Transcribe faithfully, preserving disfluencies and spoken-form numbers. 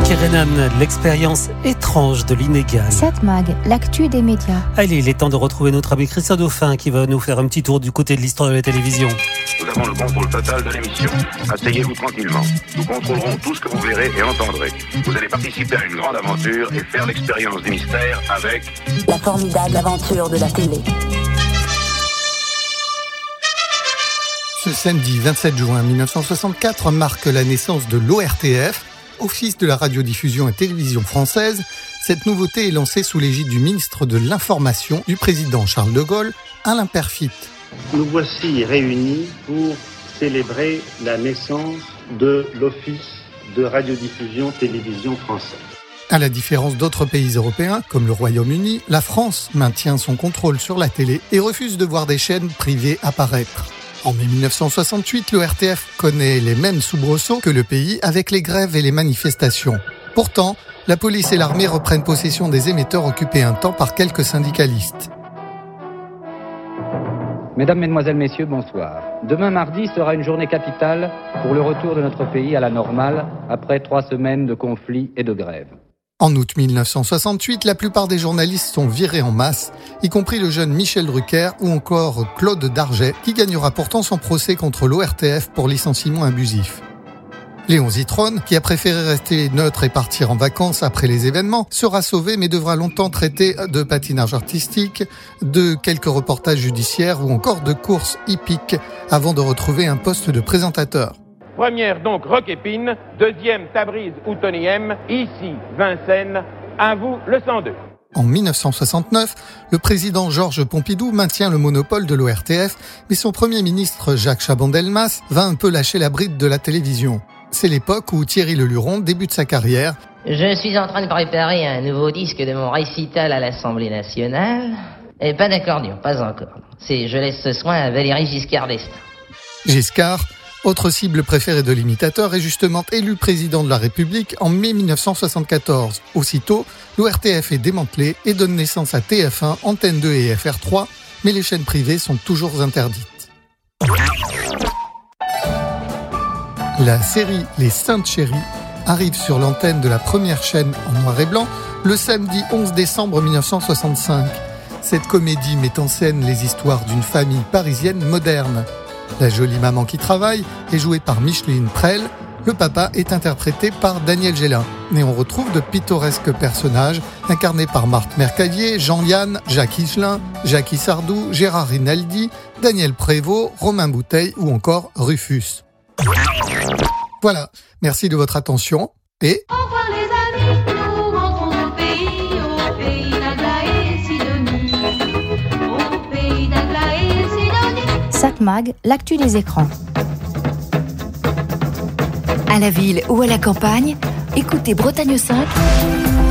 Kerenan, l'expérience étrange de l'inégal. sept Mag, l'actu des médias. Allez, il est temps de retrouver notre ami Christian Dauphin qui va nous faire un petit tour du côté de l'histoire de la télévision. Nous avons le contrôle total de l'émission. Asseyez-vous tranquillement. Nous contrôlerons tout ce que vous verrez et entendrez. Vous allez participer à une grande aventure et faire l'expérience du mystère avec la formidable aventure de la télé. Ce samedi vingt-sept juin mille neuf cent soixante-quatre marque la naissance de l'O R T F, Office de la radiodiffusion et télévision française. Cette nouveauté est lancée sous l'égide du ministre de l'Information du président Charles de Gaulle, Alain Peyrefitte. Nous voici réunis pour célébrer la naissance de l'Office de radiodiffusion télévision française. À la différence d'autres pays européens, comme le Royaume-Uni, la France maintient son contrôle sur la télé et refuse de voir des chaînes privées apparaître. En mai mille neuf cent soixante-huit, l'O R T F connaît les mêmes soubresauts que le pays avec les grèves et les manifestations. Pourtant, la police et l'armée reprennent possession des émetteurs occupés un temps par quelques syndicalistes. Mesdames, Mesdemoiselles, Messieurs, bonsoir. Demain mardi sera une journée capitale pour le retour de notre pays à la normale après trois semaines de conflits et de grèves. En août mille neuf cent soixante-huit, la plupart des journalistes sont virés en masse, y compris le jeune Michel Drucker ou encore Claude Darget, qui gagnera pourtant son procès contre l'O R T F pour licenciement abusif. Léon Zitrone, qui a préféré rester neutre et partir en vacances après les événements, sera sauvé mais devra longtemps traiter de patinage artistique, de quelques reportages judiciaires ou encore de courses hippiques avant de retrouver un poste de présentateur. Première donc Rock Épine, deuxième Tabriz ou Tony M, ici Vincennes, à vous le cent deux. En mille neuf cent soixante-neuf, le président Georges Pompidou maintient le monopole de l'O R T F, mais son premier ministre Jacques Chaban-Delmas va un peu lâcher la bride de la télévision. C'est l'époque où Thierry Leluron débute sa carrière. Je suis en train de préparer un nouveau disque de mon récital à l'Assemblée nationale. Et pas d'accordion, pas encore. C'est, je laisse ce soin à Valéry Giscard d'Estaing. Giscard, autre cible préférée de l'imitateur, est justement élu président de la République en mai mille neuf cent soixante-quatorze. Aussitôt, l'O R T F est démantelé et donne naissance à T F un, Antenne deux et F R trois, mais les chaînes privées sont toujours interdites. La série Les Saintes Chéries arrive sur l'antenne de la première chaîne en noir et blanc le samedi onze décembre mille neuf cent soixante-cinq. Cette comédie met en scène les histoires d'une famille parisienne moderne. La jolie maman qui travaille est jouée par Micheline Prel. Le papa est interprété par Daniel Gélin. Et on retrouve de pittoresques personnages incarnés par Marthe Mercadier, Jean-Yann, Jacques Higelin, Jackie Sardou, Gérard Rinaldi, Daniel Prévost, Romain Bouteille ou encore Rufus. Voilà, merci de votre attention et... Au revoir les amis, nous rentrons au pays, au pays d'Aglaé et Sidonie. Au pays d'Aglaé et Sidonie. sept Mag, l'actu des écrans. À la ville ou à la campagne, écoutez Bretagne cinq